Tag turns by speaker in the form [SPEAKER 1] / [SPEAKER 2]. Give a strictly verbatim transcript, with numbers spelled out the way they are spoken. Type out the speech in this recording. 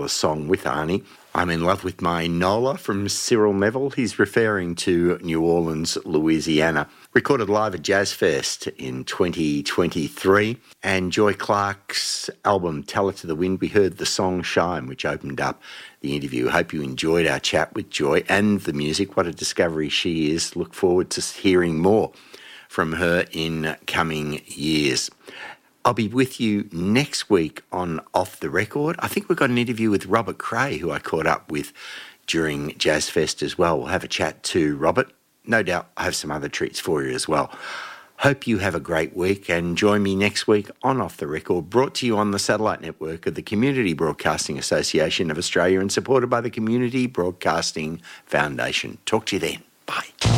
[SPEAKER 1] fabulous song with Arnie. I'm in love with my Nola from Cyril Neville. He's referring to New Orleans, Louisiana. Recorded live at Jazz Fest in twenty twenty-three. And Joy Clark's album Tell It to the Wind, we heard the song Shine, which opened up the interview. Hope you enjoyed our chat with Joy and the music. What a discovery she is. Look forward to hearing more from her in coming years. I'll be with you next week on Off the Record. I think we've got an interview with Robert Cray, who I caught up with during Jazz Fest as well. We'll have a chat to Robert. No doubt I have some other treats for you as well. Hope you have a great week and join me next week on Off the Record, brought to you on the satellite network of the Community Broadcasting Association of Australia and supported by the Community Broadcasting Foundation. Talk to you then. Bye.